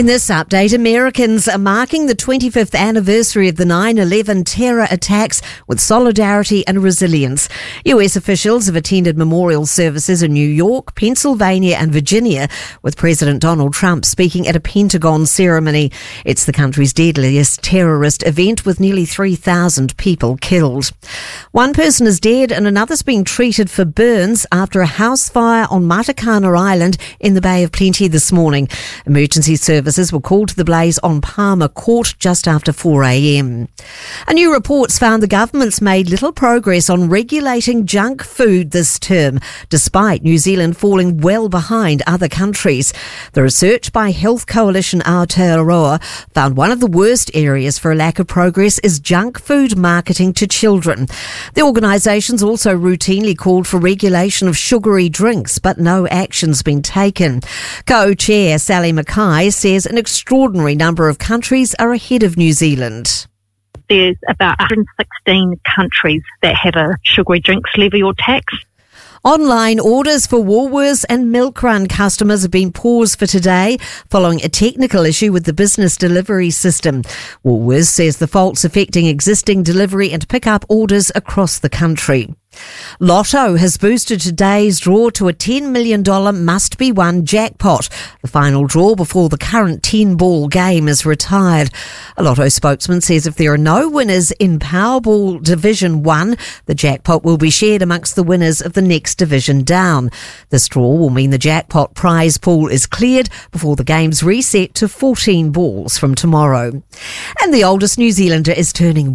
In this update, Americans are marking the 25th anniversary of the 9/11 terror attacks with solidarity and resilience. US officials have attended memorial services in New York, Pennsylvania and Virginia, with President Donald Trump speaking at a Pentagon ceremony. It's the country's deadliest terrorist event with nearly 3,000 people killed. One person is dead and another's being treated for burns after a house fire on Matakana Island in the Bay of Plenty this morning. Emergency services were called to the blaze on Palmer Court just after 4 a.m. A new report's found the government's made little progress on regulating junk food this term, despite New Zealand falling well behind other countries. The research by Health Coalition Aotearoa found one of the worst areas for a lack of progress is junk food marketing to children. The organisation's also routinely called for regulation of sugary drinks, but no action's been taken. Co-chair Sally Mackay says an extraordinary number of countries are ahead of New Zealand. There's about 116 countries that have a sugary drinks levy or tax. Online orders for Woolworths and Milkrun customers have been paused for today following a technical issue with the business delivery system. Woolworths says the fault's affecting existing delivery and pick-up orders across the country. Lotto has boosted today's draw to a $10 million must-be-won jackpot. The final draw before the current 10-ball game is retired. A Lotto spokesman says if there are no winners in Powerball Division 1, the jackpot will be shared amongst the winners of the next division down. This draw will mean the jackpot prize pool is cleared before the game's reset to 14 balls from tomorrow. And the oldest New Zealander is turning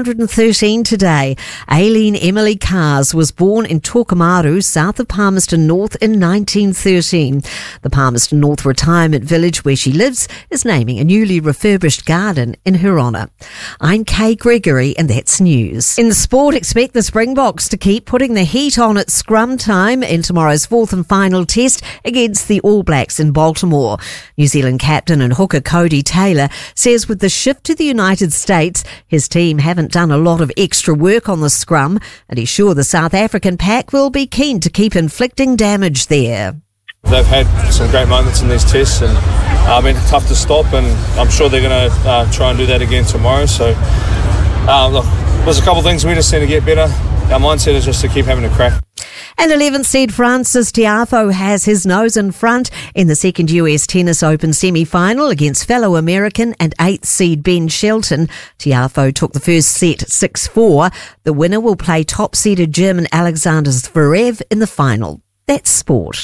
113 today. Aileen Emily Cars was born in Tokomaru, south of Palmerston North in 1913. The Palmerston North Retirement Village where she lives is naming a newly refurbished garden in her honour. I'm Kay Gregory and that's news. In the sport, expect the Springboks to keep putting the heat on at scrum time in tomorrow's fourth and final test against the All Blacks in Baltimore. New Zealand captain and hooker Cody Taylor says with the shift to the United States, his team haven't done a lot of extra work on the scrum and he's sure the South African pack will be keen to keep inflicting damage there. They've had some great moments in these tests and been tough to stop, and I'm sure they're going to try and do that again tomorrow. So look, there's a couple of things we just need to get better. Our mindset is just to keep having a crack. And 11th seed Frances Tiafoe has his nose in front in the second US Tennis Open semi-final against fellow American and 8th seed Ben Shelton. Tiafoe took the first set 6-4. The winner will play top-seeded German Alexander Zverev in the final. That's sport.